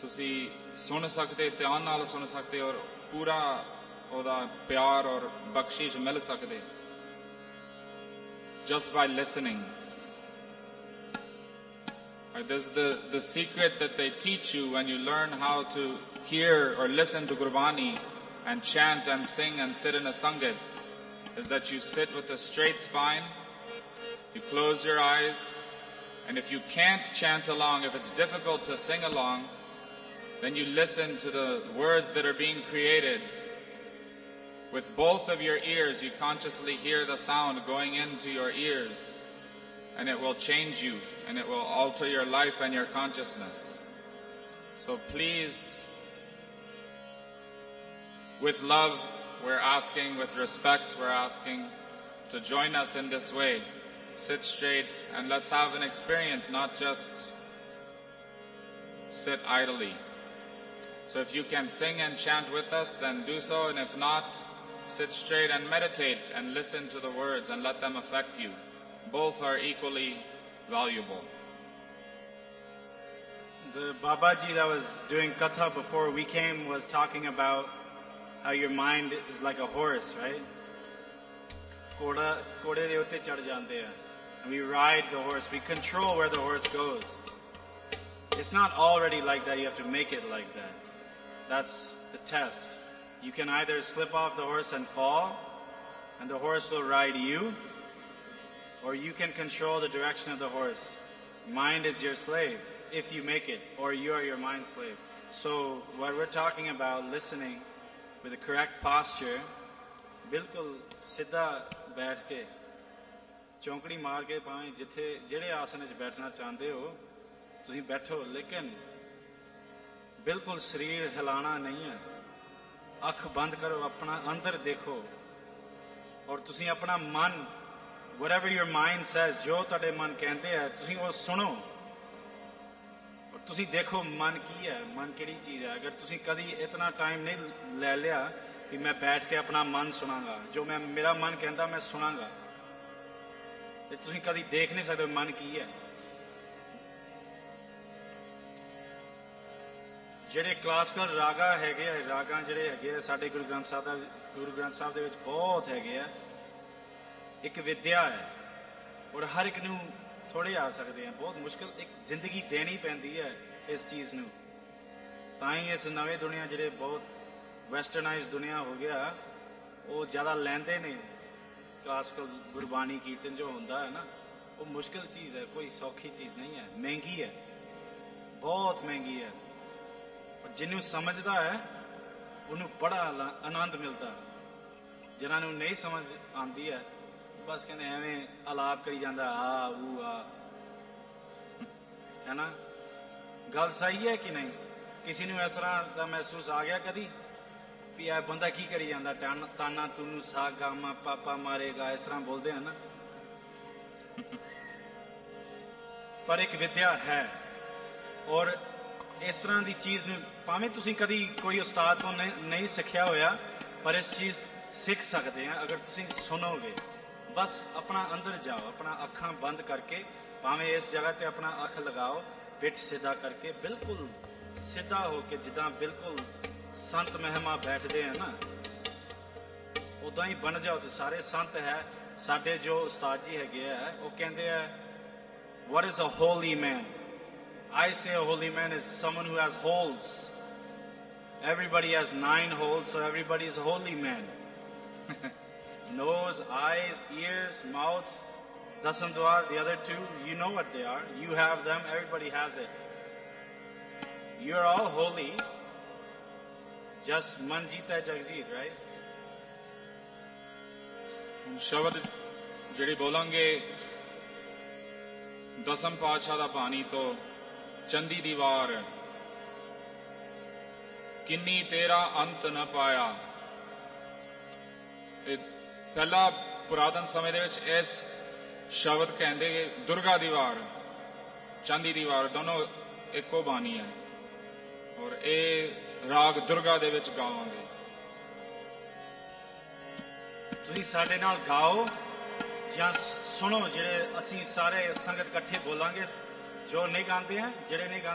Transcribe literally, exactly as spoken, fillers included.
ਤੁਸੀਂ ਸੁਣ ਸਕਦੇ, ਧਿਆਨ ਨਾਲ ਸੁਣ ਸਕਦੇ ਔਰ ਪੂਰਾ ਉਹਦਾ ਪਿਆਰ ਔਰ ਬਖਸ਼ਿਸ਼ ਮਿਲ ਸਕਦੇ just by listening. Right, this is the, the secret that they teach you when you learn how to hear or listen to Gurbani and chant and sing and sit in a Sangit, is that you sit with a straight spine, you close your eyes, and if you can't chant along, if it's difficult to sing along, then you listen to the words that are being created. With both of your ears, you consciously hear the sound going into your ears, and it will change you, and it will alter your life and your consciousness. So please, with love, we're asking, with respect, we're asking to join us in this way. Sit straight and let's have an experience, not just sit idly. So if you can sing and chant with us, then do so, and if not, sit straight and meditate and listen to the words and let them affect you. Both are equally valuable. The Babaji that was doing katha before we came was talking about how your mind is like a horse, right? Koda kode de utte chad jante hain. We ride the horse. We control where the horse goes. It's not already like that. You have to make it like that. That's the test. You can either slip off the horse and fall, and the horse will ride you, or you can control the direction of the horse. Mind is your slave, if you make it, or you are your mind slave. So what we're talking about, listening with the correct posture, bilkul siddha baith ke, ਚੌਂਕੜੀ ਮਾਰ ਕੇ ਭਾਵੇਂ ਜਿੱਥੇ ਜਿਹੜੇ ਆਸਨ ਵਿੱਚ ਬੈਠਣਾ ਚਾਹੁੰਦੇ ਹੋ ਤੁਸੀਂ ਬੈਠੋ, ਲੇਕਿਨ ਬਿਲਕੁਲ ਸਰੀਰ ਹਿਲਾਣਾ ਨਹੀਂ ਹੈ। ਅੱਖ ਬੰਦ ਕਰੋ, ਆਪਣਾ ਅੰਦਰ ਦੇਖੋ, ਔਰ ਤੁਸੀਂ ਆਪਣਾ ਮਨ, whatever your mind says, ਜੋ ਤੁਹਾਡੇ ਮਨ ਕਹਿੰਦੇ ਆ ਤੁਸੀਂ ਉਹ ਸੁਣੋ, ਔਰ ਤੁਸੀਂ ਦੇਖੋ ਮਨ ਕੀ ਹੈ, ਮਨ ਕਿਹੜੀ ਚੀਜ਼ ਹੈ। ਅਗਰ ਤੁਸੀਂ ਕਦੀ ਇਤਨਾ ਟਾਈਮ ਨਹੀਂ ਲੈ ਲਿਆ ਕਿ ਮੈਂ ਬੈਠ ਕੇ ਆਪਣਾ ਮਨ ਸੁਣਾਂਗਾ, ਜੋ ਮੈਂ ਮੇਰਾ ਮਨ ਕਹਿੰਦਾ ਮੈਂ ਸੁਣਾਂਗਾ, ਤੇ ਤੁਸੀਂ ਕਦੀ ਦੇਖ ਨਹੀਂ ਸਕਦੇ ਮਨ ਕੀ ਹੈ। ਜਿਹੜੇ ਕਲਾਸਿਕਲ ਰਾਗਾ ਹੈਗੇ ਆ, ਰਾਗਾਂ ਜਿਹੜੇ ਹੈਗੇ ਆ ਸਾਡੇ ਗੁਰੂ ਗ੍ਰੰਥ ਸਾਹਿਬ ਦਾ ਗੁਰੂ ਗ੍ਰੰਥ ਸਾਹਿਬ ਦੇ ਵਿੱਚ ਬਹੁਤ ਹੈਗੇ ਆ। ਇੱਕ ਵਿਦਿਆ ਹੈ ਔਰ ਹਰ ਇੱਕ ਨੂੰ ਥੋੜ੍ਹੇ ਆ ਸਕਦੇ ਆ, ਬਹੁਤ ਮੁਸ਼ਕਿਲ ਇੱਕ ਜ਼ਿੰਦਗੀ ਦੇਣੀ ਪੈਂਦੀ ਹੈ ਇਸ ਚੀਜ਼ ਨੂੰ। ਤਾਂ ਹੀ ਇਸ ਨਵੇਂ ਦੁਨੀਆ ਜਿਹੜੇ ਬਹੁਤ ਵੈਸਟਰਨਾਈਜ਼ ਦੁਨੀਆ ਹੋ ਗਿਆ, ਉਹ ਜ਼ਿਆਦਾ ਲੈਂਦੇ ਨੇ ਕਲਾਸਿਕਲ ਗੁਰਬਾਣੀ ਕੀਰਤਨ ਜੋ ਹੁੰਦਾ ਹੈ ਨਾ, ਉਹ ਮੁਸ਼ਕਿਲ ਚੀਜ਼ ਹੈ, ਕੋਈ ਸੌਖੀ ਚੀਜ਼ ਨਹੀਂ ਹੈ, ਮਹਿੰਗੀ ਹੈ, ਬਹੁਤ ਮਹਿੰਗੀ ਹੈ। ਜਿਹਨੂੰ ਸਮਝਦਾ ਹੈ ਉਹਨੂੰ ਬੜਾ ਆਨੰਦ ਮਿਲਦਾ। ਜਿਨ੍ਹਾਂ ਨੂੰ ਨਹੀਂ ਸਮਝ ਆਉਂਦੀ ਹੈ ਬਸ ਕਹਿੰਦੇ ਐਵੇਂ ਅਲਾਪ ਕਰੀ ਜਾਂਦਾ, ਆ ਊ ਆ, ਹੈ ਨਾ। ਗੱਲ ਸਹੀ ਹੈ ਕਿ ਨਹੀਂ? ਕਿਸੇ ਨੂੰ ਇਸ ਤਰ੍ਹਾਂ ਦਾ ਮਹਿਸੂਸ ਆ ਗਿਆ ਕਦੀ ਵੀ ਇਹ ਬੰਦਾ ਕੀ ਕਰੀ ਜਾਂਦਾ, ਤਾਨਾ ਤੂਨੂੰ ਸਾ ਗਾਮਾ ਪਾਪਾ ਮਾਰੇਗਾ, ਇਸ ਤਰ੍ਹਾਂ ਬੋਲਦੇ ਹਨ ਨਾ। ਪਰ ਇੱਕ ਵਿਦਿਆ ਹੈ, ਔਰ ਇਸ ਤਰ੍ਹਾਂ ਦੀ ਚੀਜ਼ ਨੂੰ ਭਾਵੇਂ ਤੁਸੀਂ ਕਦੀ ਕੋਈ ਉਸਤਾਦ ਤੋਂ ਨਹੀਂ ਸਿੱਖਿਆ ਹੋਇਆ, ਪਰ ਇਸ ਚੀਜ਼ ਸਿੱਖ ਸਕਦੇ ਆ ਅਗਰ ਤੁਸੀਂ ਸੁਣੋਗੇ। ਬਸ ਆਪਣਾ ਅੰਦਰ ਜਾਓ, ਆਪਣਾ ਅੱਖਾਂ ਬੰਦ ਕਰਕੇ, ਭਾਵੇਂ ਇਸ ਜਗ੍ਹਾ ਤੇ ਆਪਣਾ ਅੱਖ ਲਗਾਓ, ਪਿੱਠ ਸਿੱਧਾ ਕਰਕੇ, ਬਿਲਕੁਲ ਸਿੱਧਾ ਹੋ ਕੇ, ਜਿੱਦਾਂ ਬਿਲਕੁਲ ਸੰਤ ਮਹਿਮਾ ਬੈਠਦੇ ਆ ਨਾ, ਉਦਾਂ ਹੀ ਬਣ ਜਾਓ। ਤੇ ਸਾਰੇ ਸੰਤ ਹੈ ਸਾਡੇ ਜੋ ਉਸਤਾਦ ਜੀ ਹੈਗੇ ਆ, ਉਹ ਕਹਿੰਦੇ ਆ what is a holy man? I say a holy man is someone who has holes. Everybody has nine holes, so everybody is a holy man. Nose, eyes, ears, mouth, dasandwar, the other two, you know what they are. You have them, everybody has it. You are all holy. Just manjita jagjeet, right? ਸ਼ਬਦ ਜਿਹੜੀ ਬੋਲਾਂਗੇ ਦਸਮ ਪਾਤਸ਼ਾਹ ਦਾ ਬਾਣੀ ਤੋਂ, ਚੰਦੀ ਦੀਵਾਰ ਕਿੰਨੀ ਤੇਰਾ ਅੰਤ ਨਾ ਪਾਇਆ। ਇਹ ਪਹਿਲਾ ਪੁਰਾਤਨ ਸਮੇਂ ਦੇ ਵਿੱਚ ਇਸ ਸ਼ਬਦ ਕਹਿੰਦੇ ਦੁਰਗਾ ਦੀਵਾਰ, ਚੰਦੀ ਦੀਵਾਰ ਦੋਨੋਂ ਇੱਕੋ ਬਾਣੀ ਹੈ, ਔਰ ਇਹ ਰਾਗ ਦੁਰਗਾ ਦੇ ਵਿੱਚ ਗਾਵਾਂਗੇ। ਤੁਸੀਂ ਸਾਡੇ ਨਾਲ ਗਾਓ ਜਾਂ ਸੁਣੋ, ਜਿਹੜੇ ਅਸੀਂ ਸਾਰੇ ਸੰਗਤ ਇਕੱਠੇ ਬੋਲਾਂਗੇ। ਜੋ ਨਹੀਂ ਗਾਉਂਦੇ ਆ, ਜਿਹੜੇ ਨਹੀਂ ਗਾਉਂਦੇ